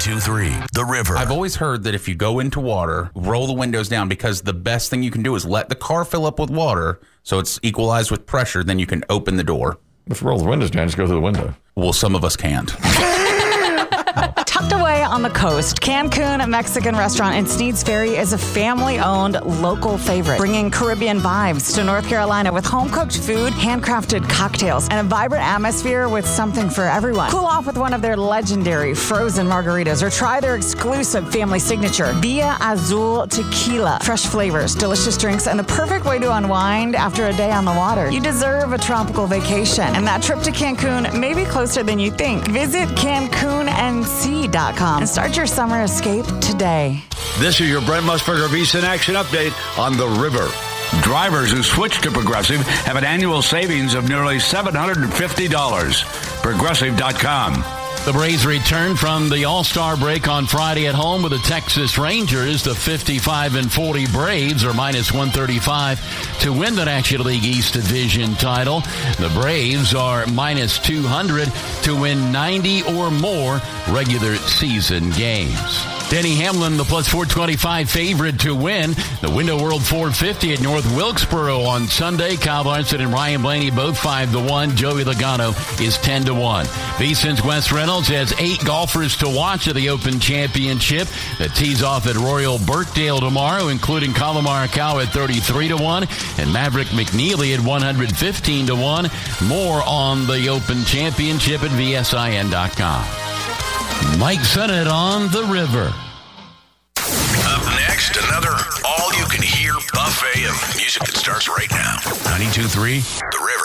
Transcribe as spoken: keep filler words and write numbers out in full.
ninety-two point three, The River. I've always heard that if you go into water, roll the windows down, because the best thing you can do is let the car fill up with water so it's equalized with pressure. Then you can open the door. If you roll the windows down, just go through the window. Well, some of us can't. Tucked away on the coast, Cancun Mexican restaurant in Sneads Ferry is a family-owned local favorite, bringing Caribbean vibes to North Carolina with home-cooked food, handcrafted cocktails, and a vibrant atmosphere with something for everyone. Cool off with one of their legendary frozen margaritas or try their exclusive family signature, Via Azul Tequila. Fresh flavors, delicious drinks, and the perfect way to unwind after a day on the water. You deserve a tropical vacation, and that trip to Cancun may be closer than you think. Visit Cancun N C dot com and start your summer escape today. This is your Brent Musburger VSiN Action Update on the River. Drivers who switch to Progressive have an annual savings of nearly seven hundred fifty dollars. Progressive dot com. The Braves return from the All-Star break on Friday at home with the Texas Rangers. The fifty-five and forty Braves are minus one thirty-five to win the National League East Division title. The Braves are minus two hundred to win ninety or more regular season games. Denny Hamlin, the plus four twenty-five favorite to win the Window World four fifty at North Wilkesboro on Sunday. Kyle Larson and Ryan Blaney both five to one. Joey Logano is ten to one. VSiN's Wes Reynolds has eight golfers to watch at the Open Championship that tees off at Royal Birkdale tomorrow, including Colin Morikawa at thirty-three to one and Maverick McNeely at one hundred fifteen to one. More on the Open Championship at V S I N dot com. Mike Sennett on the River. Up next, another all-you-can-hear buffet of music that starts right now. ninety-two point three, The River.